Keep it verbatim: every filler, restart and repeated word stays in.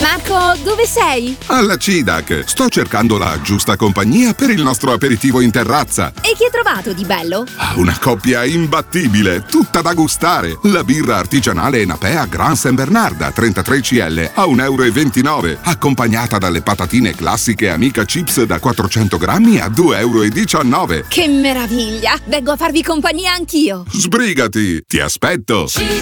Marco, dove sei? Alla C I D A C. Sto cercando la giusta compagnia per il nostro aperitivo in terrazza. E chi hai trovato di bello? Una coppia imbattibile, tutta da gustare. La birra artigianale Enapea Gran San Bernarda trentatré centilitri a un euro e ventinove, accompagnata dalle patatine classiche Amica Chips da quattrocento grammi a due euro e diciannove. Che meraviglia! Vengo a farvi compagnia anch'io. Sbrigati, ti aspetto. C I D